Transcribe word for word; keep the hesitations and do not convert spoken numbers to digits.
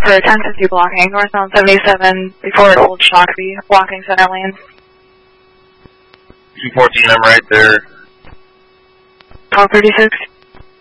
for ten fifty blocking, northbound seventy-seven before Old Shakopee, blocking center lanes. two fourteen, I'm right there. twelve thirty-six.